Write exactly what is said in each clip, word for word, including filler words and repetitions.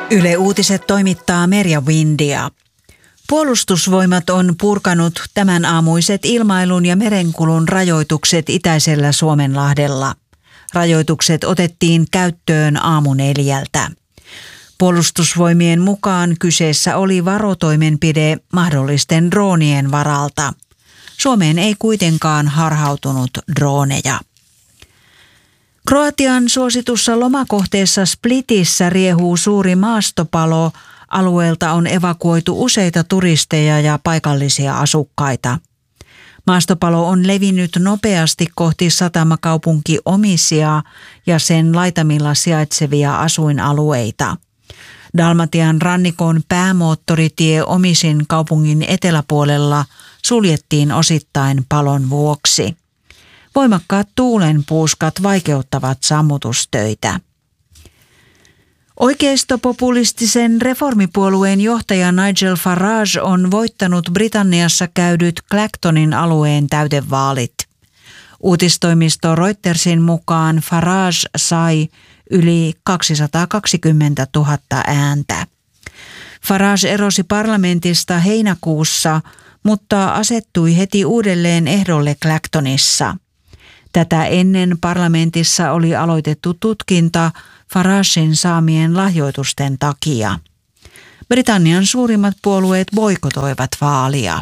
Yle Uutiset toimittaa Merja Windia. Puolustusvoimat on purkanut tämän aamuiset ilmailun ja merenkulun rajoitukset itäisellä Suomenlahdella. Rajoitukset otettiin käyttöön aamuneljältä. Puolustusvoimien mukaan kyseessä oli varotoimenpide mahdollisten droonien varalta. Suomeen ei kuitenkaan harhautunut drooneja. Kroatian suositussa lomakohteessa Splitissä riehuu suuri maastopalo. Alueelta on evakuoitu useita turisteja ja paikallisia asukkaita. Maastopalo on levinnyt nopeasti kohti satamakaupunki Omisia ja sen laitamilla sijaitsevia asuinalueita. Dalmatian rannikon päämoottoritie Omisin kaupungin eteläpuolella suljettiin osittain palon vuoksi. Voimakkaat tuulenpuuskat vaikeuttavat sammutustöitä. Oikeistopopulistisen reformipuolueen johtaja Nigel Farage on voittanut Britanniassa käydyt Clactonin alueen täytevaalit. Uutistoimisto Reutersin mukaan Farage sai yli kaksisataakaksikymmentätuhatta ääntä. Farage erosi parlamentista heinäkuussa, mutta asettui heti uudelleen ehdolle Clactonissa. Tätä ennen parlamentissa oli aloitettu tutkinta Faragen saamien lahjoitusten takia. Britannian suurimmat puolueet boikotoivat vaalia.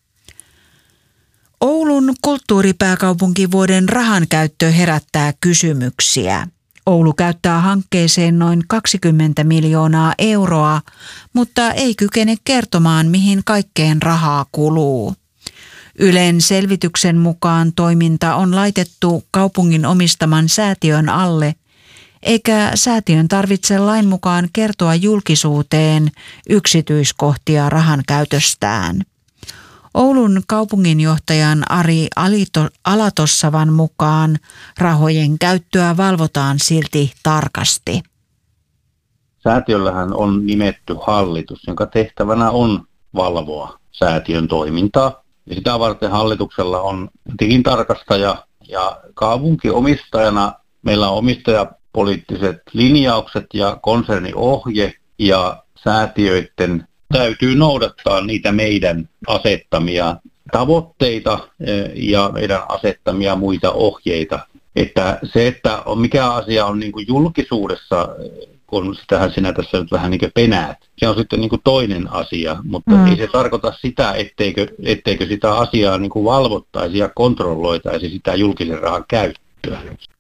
Oulun kulttuuripääkaupunkivuoden rahankäyttö herättää kysymyksiä. Oulu käyttää hankkeeseen noin kaksikymmentä miljoonaa euroa, mutta ei kykene kertomaan, mihin kaikkeen rahaa kuluu. Ylen selvityksen mukaan toiminta on laitettu kaupungin omistaman säätiön alle, eikä säätiön tarvitse lain mukaan kertoa julkisuuteen yksityiskohtia rahan käytöstään. Oulun kaupunginjohtajan Ari Alito, Alatossavan mukaan rahojen käyttöä valvotaan silti tarkasti. Säätiöllähän on nimetty hallitus, jonka tehtävänä on valvoa säätiön toimintaa. Ja sitä varten hallituksella on tilintarkastaja ja kaupunkiomistajana meillä on omistajapoliittiset linjaukset ja konserniohje ja säätiöiden täytyy noudattaa niitä meidän asettamia tavoitteita ja meidän asettamia muita ohjeita. Että se, että mikä asia on niin kuin julkisuudessa, kun sitähän sinä tässä nyt vähän niin kuin penäät, se on sitten niin kuin toinen asia, mutta mm. ei se tarkoita sitä, etteikö, etteikö sitä asiaa niin kuin valvottaisi ja kontrolloitaisi sitä julkisen rahan käyttöä.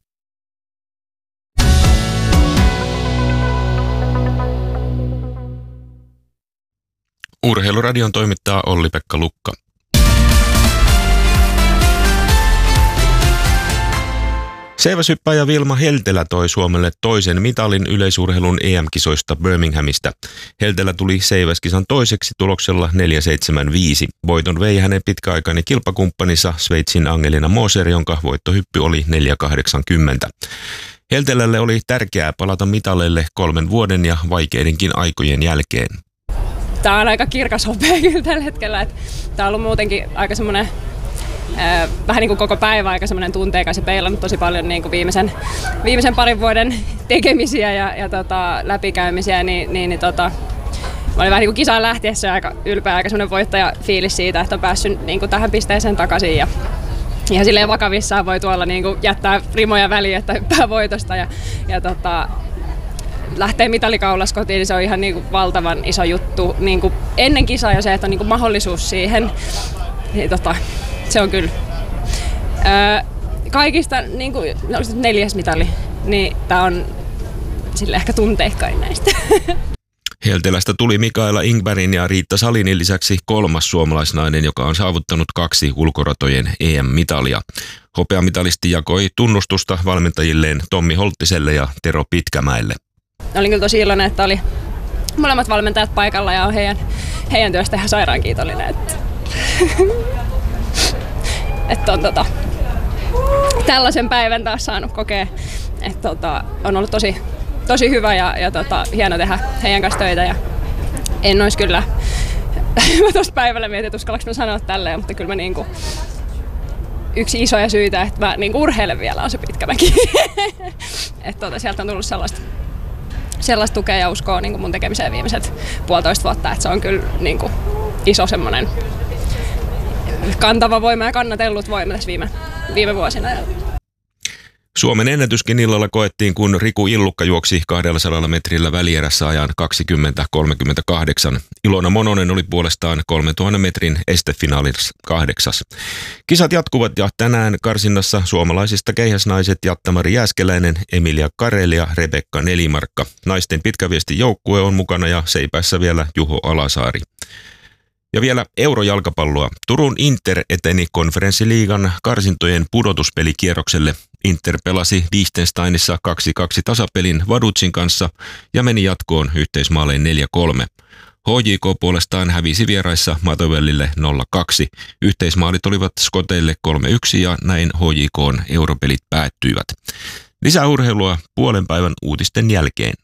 Urheiluradion toimittaa Olli-Pekka Lukka. Seiväshyppäjä Vilma Heltelä toi Suomelle toisen mitalin yleisurheilun E M-kisoista Birminghamista. Heltelä tuli seiväskisan toiseksi tuloksella neljä seitsemän viisi. Voiton vei hänen pitkäaikainen kilpakumppaninsa Sveitsin Angelina Moser, jonka voittohyppy oli neljä kahdeksankymmentä. Heltelälle oli tärkeää palata mitaleille kolmen vuoden ja vaikeidenkin aikojen jälkeen. Tämä on aika kirkas hopea kyllä tällä hetkellä. Tämä on ollut muutenkin aika semmoinen, äh, vähän niin kuin koko päivä aika semmoinen tunteikas ja peilannut tosi paljon niin kuin viimeisen, viimeisen parin vuoden tekemisiä ja, ja tota, läpikäymisiä. Niin, niin, niin, tota, mä olin vähän niin kuin kisaan lähtiessä aika ylpeä, aika semmoinen voittajafiilis siitä, että on päässyt niin kuin tähän pisteeseen takaisin. Ja ihan silleen vakavissaan voi tuolla niin kuin jättää rimoja väliin, että hyppää voitosta. Ja, ja tota, lähtee mitalikaulas kotiin, niin se on ihan niin kuin valtavan iso juttu. Niin kuin ennen kisaa jo se, että on niin kuin mahdollisuus siihen, niin tota, se on kyllä. Öö, kaikista niin kuin, no, neljäs mitali, niin tää on sille ehkä tunteikkain näistä. Heltelästä tuli Mikaela Ingbergin ja Riitta Salinin lisäksi kolmas suomalaisnainen, joka on saavuttanut kaksi ulkoratojen E M-mitalia. Hopeamitalisti jakoi tunnustusta valmentajilleen Tommi Holttiselle ja Tero Pitkämäelle. Olin kyllä tosi iloinen, että oli molemmat valmentajat paikalla ja on heidän, heidän työstä ihan sairaan kiitollinen. Että, että on tota, tällaisen päivän taas saanut kokea. Että tota, on ollut tosi, tosi hyvä ja, ja tota, hieno tehdä heidän kanssa töitä. Ja en olisi kyllä, mä tuosta päivällä mietin, että uskallanko mä sanoa tälleen, mutta kyllä mä niinku, yksi isoja syitä, että mä niinku urheilen vielä on se Pitkämäki. Että tota, sieltä on tullut sellaista sellaista tukea ja uskoa niin kuin mun tekemiseen viimeiset puolitoista vuotta, että se on kyllä niin kuin iso semmoinen kantava voima ja kannatellut voima tässä viime, viime vuosina. Suomen ennätyskin illalla koettiin, kun Riku Illukka juoksi kaksisataa metrillä välierässä ajan kaksikymmentä kolmekymmentäkahdeksan. Ilona Mononen oli puolestaan kolmentuhannen metrin estefinaalissa kahdeksas. Kisat jatkuvat ja tänään karsinnassa suomalaisista keihäsnaiset Jatta-Mari Jääskeläinen, Emilia Kareli ja Rebekka Nelimarkka. Naisten pitkäviestin joukkue on mukana ja seipässä vielä Juho Alasaari. Ja vielä eurojalkapalloa. Turun Inter eteni konferenssiliigan karsintojen pudotuspelikierrokselle. Inter pelasi Liechtensteinissa kaksi kaksi tasapelin Vaduzin kanssa ja meni jatkoon yhteismaalein neljä kolme. H J K puolestaan hävisi vieraissa Motherwellille nolla kaksi. Yhteismaalit olivat skoteille kolme yksi ja näin H J K:n europelit päättyivät. Lisää urheilua puolen päivän uutisten jälkeen.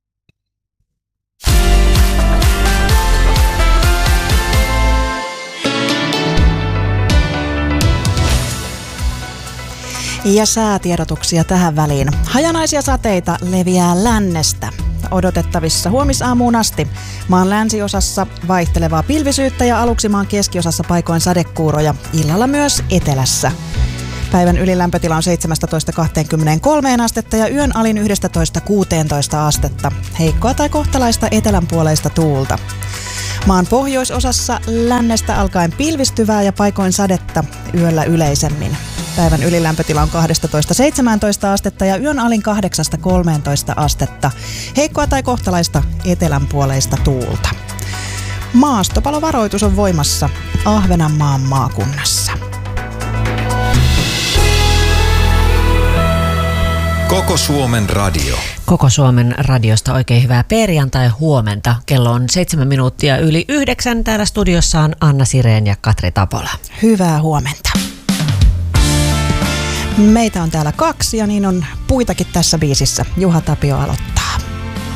Ja säätiedotuksia tähän väliin. Hajanaisia sateita leviää lännestä. Odotettavissa huomisaamuun asti. Maan länsiosassa vaihtelevaa pilvisyyttä ja aluksi maan keskiosassa paikoin sadekuuroja. Illalla myös etelässä. Päivän ylilämpötila on seitsemästätoista kaksikymmentäkolme astetta ja yön alin yhdestätoista kuuteentoista astetta. Heikkoa tai kohtalaista etelänpuoleista tuulta. Maan pohjoisosassa lännestä alkaen pilvistyvää ja paikoin sadetta yöllä yleisemmin. Päivän ylilämpötila on kaksitoista seitsemäntoista astetta ja yön alin kahdeksasta kolmeentoista astetta. Heikkoa tai kohtalaista etelänpuoleista tuulta. Maastopalovaroitus on voimassa Ahvenanmaan maakunnassa. Koko Suomen radio. Koko Suomen radiosta oikein hyvää perjantai huomenta. Kello on seitsemän minuuttia yli yhdeksän. Täällä studiossa on Anna Sireen ja Katri Tapola. Hyvää huomenta. Meitä on täällä kaksi ja niin on puitakin tässä biisissä. Juha Tapio aloittaa.